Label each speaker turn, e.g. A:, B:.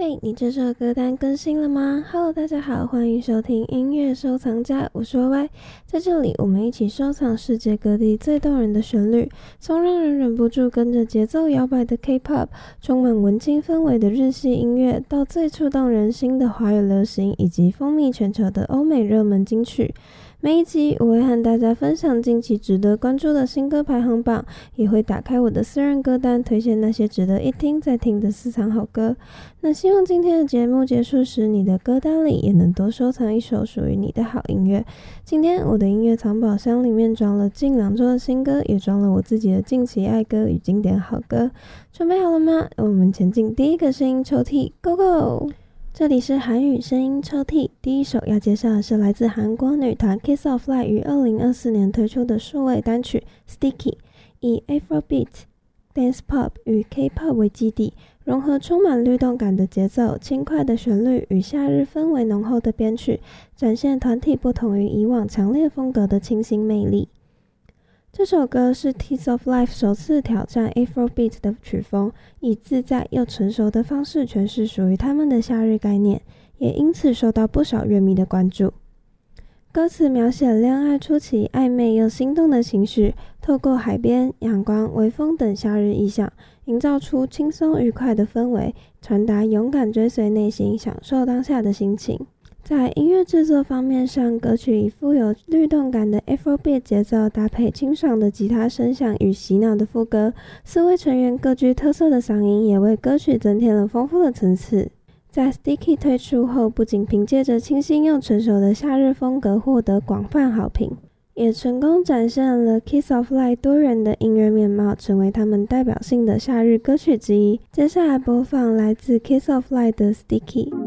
A: 嘿，你这首歌单更新了吗？ Hello， 大家好，欢迎收听音乐收藏家，我是 YY。在这里，我们一起收藏世界各地最动人的旋律，从让人忍不住跟着节奏摇摆的 K-pop， 充满文青氛围的日系音乐，到最触动人心的华语流行，以及风靡全球的欧美热门金曲。每一集我会和大家分享近期值得关注的新歌排行榜，也会打开我的私人歌单，推荐那些值得一听再听的私藏好歌。那希望今天的节目结束时，你的歌单里也能多收藏一首属于你的好音乐。今天我的音乐藏宝箱里面装了近2周的新歌，也装了我自己的近期爱歌与经典好歌。准备好了吗？我们前进第一个声音抽屉 ，Go Go！这里是韩语声音抽屉，第一首要介绍的是来自韩国女团 Kiss of Light 于2024年推出的数位单曲 Sticky， 以 Afrobeat、Dance Pop 与 K-pop 为基底，融合充满律动感的节奏、轻快的旋律与夏日氛围浓厚的编曲，展现团体不同于以往强烈风格的清新魅力。这首歌是 Kiss of Light 首次挑战 Afrobeat 的曲风，以自在又成熟的方式诠释属于他们的夏日概念，也因此受到不少乐迷的关注。歌词描写恋爱初期暧昧又心动的情绪，透过海边、阳光、微风等夏日意象，营造出轻松愉快的氛围，传达勇敢追随内心、享受当下的心情。在音乐制作方面上，歌曲以富有律动感的 Afrobeat 节奏，搭配清爽的吉他声响与洗脑的副歌，4位成员各具特色的嗓音也为歌曲增添了丰富的层次。在 Sticky 推出后，不仅凭借着清新又成熟的夏日风格获得广泛好评，也成功展现了 Kiss of Light 多元的音乐面貌，成为他们代表性的夏日歌曲之一。接下来播放来自 Kiss of Light 的 Sticky。